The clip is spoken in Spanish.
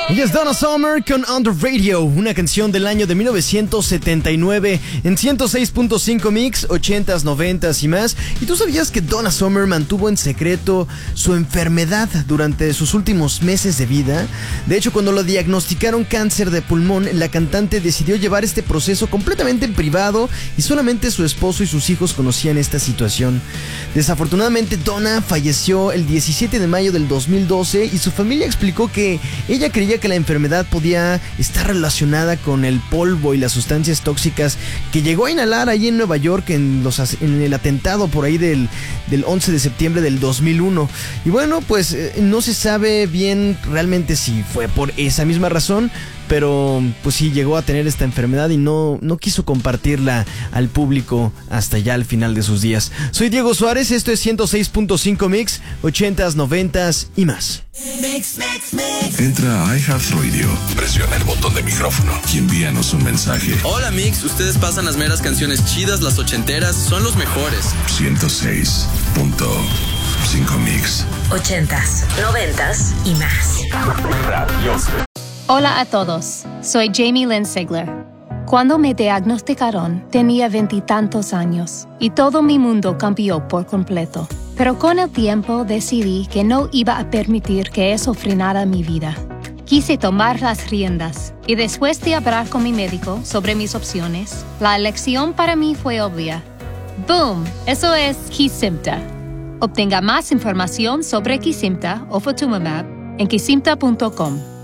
Ella es Donna Summer con Under Radio, una canción del año de 1979 en 106.5 Mix, 80s, 90s y más. ¿Y tú sabías que Donna Summer mantuvo en secreto su enfermedad durante sus últimos meses de vida? De hecho, cuando lo diagnosticaron cáncer de pulmón, la cantante decidió llevar este proceso completamente en privado y solamente su esposo y sus hijos conocían esta situación. Desafortunadamente, Donna falleció el 17 de mayo del 2012 y su familia explicó que ella creía que la enfermedad podía estar relacionada con el polvo y las sustancias tóxicas que llegó a inhalar allí en Nueva York en el atentado por ahí del 11 de septiembre del 2001. Y bueno, pues no se sabe bien realmente si fue por esa misma razón, pero pues sí llegó a tener esta enfermedad y no quiso compartirla al público hasta ya al final de sus días. Soy Diego Suárez, esto es 106.5 Mix, 80s, 90s y más. Entra a iHeartRadio, presiona el botón de micrófono y envíanos un mensaje. Hola Mix, ustedes pasan las meras canciones chidas, las ochenteras, son los mejores. 106.5 Mix. 80s, 90s y más. Hola a todos, soy Jamie Lynn Sigler. Cuando me diagnosticaron, tenía 20 y tantos años y todo mi mundo cambió por completo. Pero con el tiempo decidí que no iba a permitir que eso frenara mi vida. Quise tomar las riendas y después de hablar con mi médico sobre mis opciones, la elección para mí fue obvia. ¡Boom! Eso es Kesimpta. Obtenga más información sobre Kesimpta o Ofatumumab en kesimpta.com.